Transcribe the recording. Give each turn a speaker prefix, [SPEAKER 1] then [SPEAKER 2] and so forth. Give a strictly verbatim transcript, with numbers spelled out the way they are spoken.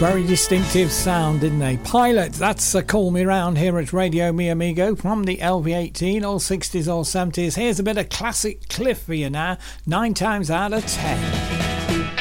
[SPEAKER 1] Very distinctive sound, didn't they? Pilot, that's a Call Me Round here at Radio Mi Amigo from the L V eighteen, all sixties, all seventies. Here's a bit of classic Cliff for you now, nine times out of ten.